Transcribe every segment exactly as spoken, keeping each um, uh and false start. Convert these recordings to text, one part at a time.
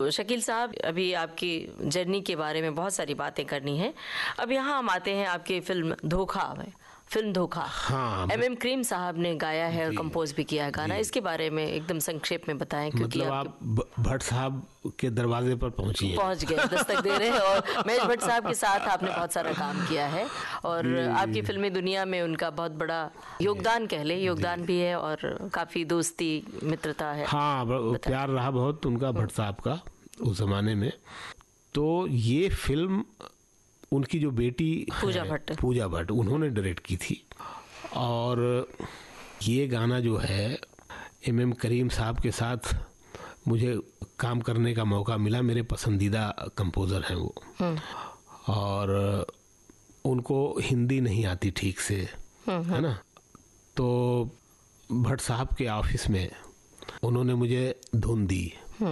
शकील साहब, अभी आपकी जर्नी के बारे में बहुत सारी बातें करनी है। अब यहाँ हम आते हैं आपकी फिल्म धोखा में। फिल्म धोखा, हाँ, एम एम करीम साहब ने गाया है और कंपोज भी किया है गाना। इसके बारे में एकदम संक्षेप में बताएं, क्योंकि मतलब आप भट्ट साहब के दरवाजे पर पहुंची हैं, पहुंच गए, दस्तक दे रहे हैं। और महेश भट्ट साहब के साथ आपने बहुत सारा काम किया है और आपकी फिल्मी दुनिया में उनका बहुत बड़ा योगदान, कह ले योगदान भी है और काफी दोस्ती मित्रता है। हाँ, प्यार रहा बहुत उनका भट्ट साहब का उस जमाने में। तो ये फिल्म उनकी जो बेटी पूजा भट्ट पूजा भट्ट उन्होंने डायरेक्ट की थी। और ये गाना जो है एम एम करीम साहब के साथ मुझे काम करने का मौका मिला। मेरे पसंदीदा कंपोज़र हैं वो, और उनको हिंदी नहीं आती ठीक से, है ना। तो भट्ट साहब के ऑफिस में उन्होंने मुझे धुन दी,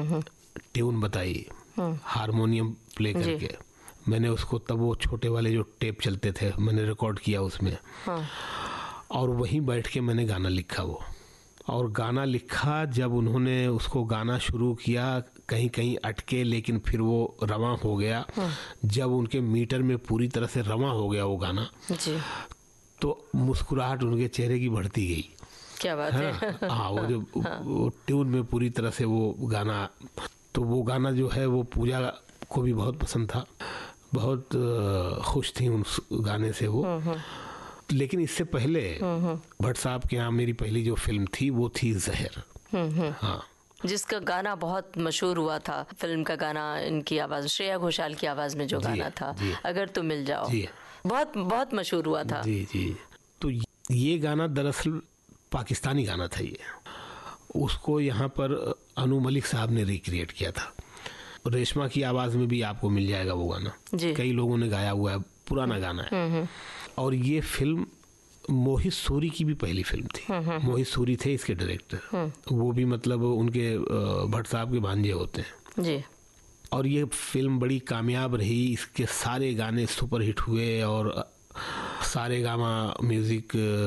ट्यून बताई, हारमोनियम प्ले करके। मैंने उसको, तब वो छोटे वाले जो टेप चलते थे, मैंने रिकॉर्ड किया उसमें। हाँ। और वहीं बैठ के मैंने गाना लिखा वो। और गाना लिखा, जब उन्होंने उसको गाना शुरू किया, कहीं कहीं अटके, लेकिन फिर वो रवां हो गया। हाँ। जब उनके मीटर में पूरी तरह से रवां हो गया वो गाना जी, तो मुस्कुराहट उनके चेहरे की बढ़ती गई। क्या बात है। हाँ, वो जो हाँ। वो ट्यून में पूरी तरह से वो गाना, तो वो गाना जो है वो पूजा को भी बहुत पसंद था, बहुत खुश थी उस गाने से वो। लेकिन इससे पहले भट्ट साहब के यहाँ मेरी पहली जो फिल्म थी वो थी जहर, हाँ, जिसका गाना बहुत मशहूर हुआ था। फिल्म का गाना, इनकी आवाज, श्रेया घोषाल की आवाज में जो गाना था, अगर तुम मिल जाओ, बहुत बहुत मशहूर हुआ था। जी जी। तो ये गाना दरअसल पाकिस्तानी गाना था ये, उसको यहाँ पर अनु मलिक साहब ने रिक्रिएट किया था। रेशमा की आवाज में भी आपको मिल जाएगा वो गाना, कई लोगों ने गाया हुआ है, पुराना गाना है। और ये फिल्म मोहित सूरी की भी पहली फिल्म थी। मोहित सूरी थे इसके डायरेक्टर, वो भी मतलब उनके भट्ट साहब के भांजे होते हैं जी। और ये फिल्म बड़ी कामयाब रही, इसके सारे गाने सुपरहिट हुए और सारे गामा म्यूजिक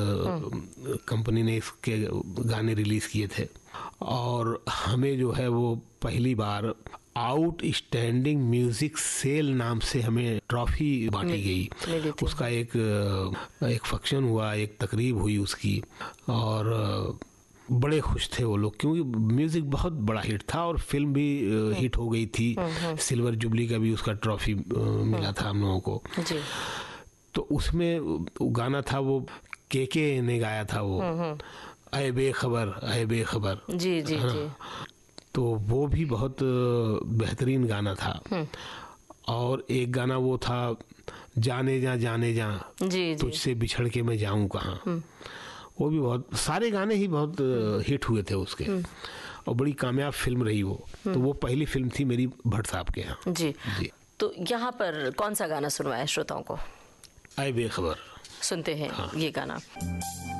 कंपनी ने इसके गाने रिलीज किए थे। और हमें जो है वो पहली बार आउट स्टैंडिंग म्यूजिक सेल नाम से हमें ट्रॉफी बांटी गई। उसका एक एक फंक्शन हुआ, एक तकरीब हुई उसकी, और बड़े खुश थे वो लोग, क्योंकि म्यूजिक बहुत बड़ा हिट था और फिल्म भी हिट हो गई थी। सिल्वर जुबली का भी उसका ट्रॉफी मिला था हम लोगों को जी। तो उसमें गाना था वो के के ने गाया था वो, ऐ बेखबर ऐ बेखबर जी जी जी। तो वो भी बहुत बेहतरीन गाना था। और एक गाना वो था, जाने जा जाने जा तुझसे बिछड़ के मैं जाऊं कहाँ, वो भी बहुत, सारे गाने ही बहुत हिट हुए थे उसके, और बड़ी कामयाब फिल्म रही वो। तो वो पहली फिल्म थी मेरी भट्ट साहब के यहाँ जी। जी। तो यहाँ पर कौन सा गाना सुनवाया श्रोताओं को? ऐ बेखबर सुनते हैं। हाँ। ये गाना